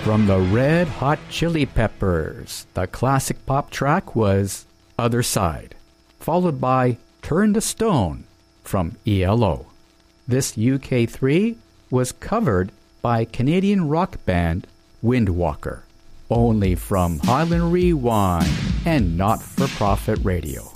From the Red Hot Chili Peppers, the classic pop track was Other Side, followed by Turn to Stone from ELO. This UK3 was covered by Canadian rock band Windwalker, only from Highland Rewind and Not-for-Profit Radio.